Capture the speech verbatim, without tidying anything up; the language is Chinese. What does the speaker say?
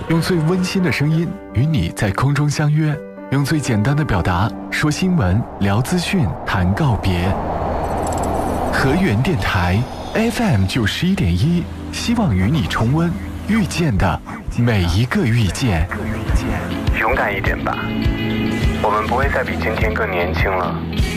用最温馨的声音与你在空中相约，用最简单的表达说新闻、聊资讯、谈告别。河源电台 F M 九十一点一，希望与你重温遇见的每一个遇见。 勇敢一点吧，我们不会再比今天更年轻了。